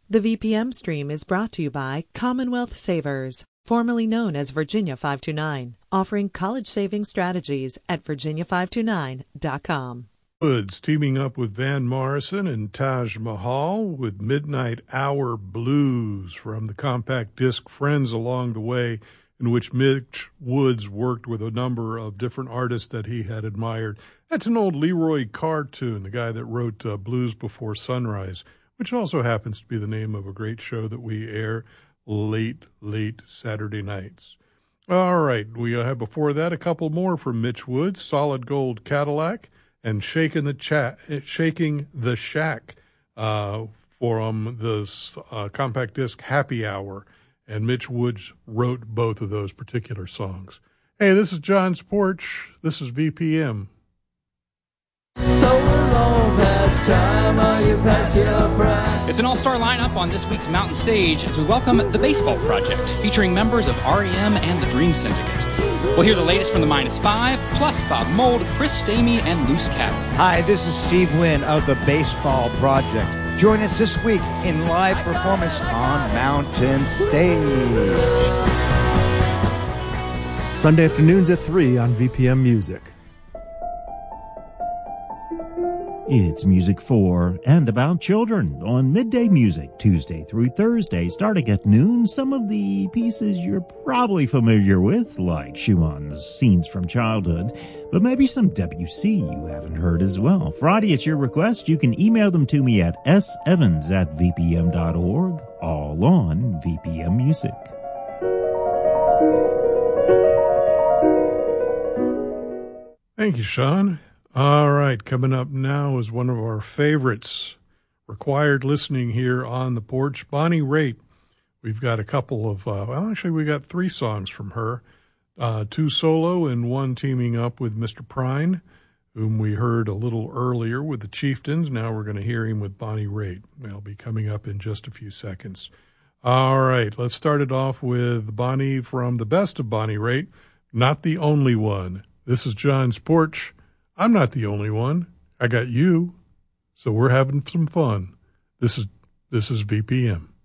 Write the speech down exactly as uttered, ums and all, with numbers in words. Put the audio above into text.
The V P M stream is brought to you by Commonwealth Savers, formerly known as Virginia five two nine, offering college saving strategies at virginia five two nine dot com. Woods teaming up with Van Morrison and Taj Mahal with Midnight Hour Blues from the compact disc Friends Along the Way, in which Mitch Woods worked with a number of different artists that he had admired. That's an old Leroy Carr tune, the guy that wrote uh, Blues Before Sunrise, which also happens to be the name of a great show that we air late, late Saturday nights. All right, we have before that a couple more from Mitch Woods, Solid Gold Cadillac, and Shaking the Chat, Shaking the Shack uh, from the uh, compact disc Happy Hour. And Mitch Woods wrote both of those particular songs. Hey, this is John's Porch. This is V P M. So long past time, are you past your prime? It's an all-star lineup on this week's Mountain Stage as we welcome The Baseball Project, featuring members of R E M and the Dream Syndicate. We'll hear the latest from the Minus Five, plus Bob Mould, Chris Stamey, and Loose Cattle. Hi, this is Steve Wynn of The Baseball Project. Join us this week in live performance on Mountain Stage. Sunday afternoons at three on V P M Music. It's music for and about children on Midday Music, Tuesday through Thursday, starting at noon. Some of the pieces you're probably familiar with, like Schumann's Scenes from Childhood, but maybe some Debussy you haven't heard as well. Friday, it's your request. You can email them to me at s evans at v p m dot org, all on V P M Music. Thank you, Sean. All right, coming up now is one of our favorites, required listening here on the porch, Bonnie Raitt. We've got a couple of, uh, well, actually, we got three songs from her, uh, two solo and one teaming up with Mister Prine, whom we heard a little earlier with the Chieftains. Now we're going to hear him with Bonnie Raitt. They'll be coming up in just a few seconds. All right, let's start it off with Bonnie from the best of Bonnie Raitt, Not the Only One. This is John's Porch. I'm not the only one. I got you. So we're having some fun. This is this is V P M.